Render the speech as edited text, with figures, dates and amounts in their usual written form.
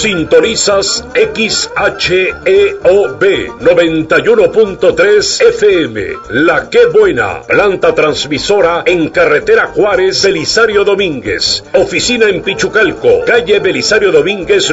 Sintonizas XHEOB 91.3 FM. La Qué Buena, planta transmisora en carretera Juárez, Belisario Domínguez. Oficina en Pichucalco, calle Belisario Domínguez